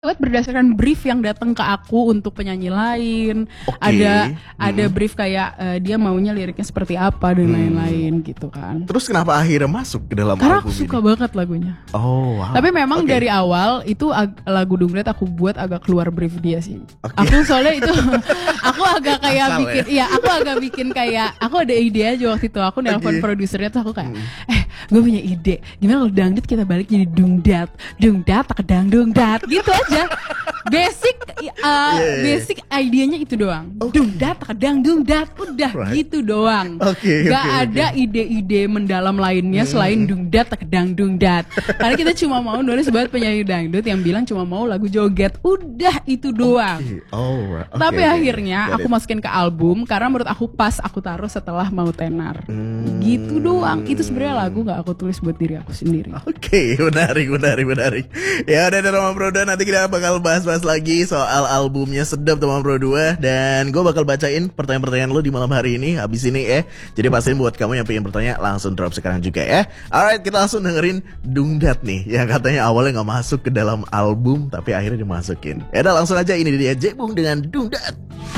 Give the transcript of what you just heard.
buat berdasarkan brief yang datang ke aku untuk penyanyi lain. Oke. Ada brief kayak dia maunya liriknya seperti apa dan lain-lain gitu kan. Terus kenapa akhirnya masuk ke dalam Karena album aku suka ini? banget lagunya. Oh, wow. Tapi memang Oke. dari awal itu lagu Doomdat aku buat agak keluar brief dia sih. Oke. Aku soalnya itu aku agak kayak Asal bikin, aku agak bikin kayak aku ada ide aja waktu itu. Aku nelpon Oke. produsernya tuh aku kayak, gue punya ide. Gimana kalau dangdut kita balik jadi dungdat, dungdat, takedang dungdat, gitu aja. Basic idenya itu doang. Dungdat, takedang dungdat, udah Right. gitu doang. Oke, Gak oke, ada ide-ide mendalam lainnya selain dungdat, takedang dungdat. Karena kita cuma mau nulis buat penyanyi dangdut yang bilang cuma mau lagu joget. Udah itu doang. Alright. Oke, Tapi oke. akhirnya Got aku it. masukin ke album karena menurut aku pas aku taruh setelah Mau Tenar. Gitu doang. Itu sebenarnya lagu gak aku tulis buat diri aku sendiri. Oke, menarik. Ya udah Teman Pro 2, nanti kita bakal bahas-bahas lagi soal albumnya Sedap Teman Pro 2. Dan gue bakal bacain pertanyaan-pertanyaan lo di malam hari ini habis ini ya. Jadi pastiin buat kamu yang pengen bertanya langsung drop sekarang juga ya. Alright, kita langsung dengerin Dungdat nih, yang katanya awalnya gak masuk ke dalam album tapi akhirnya dimasukin. Ya udah langsung aja, ini dia Jack Bung dengan Dungdat.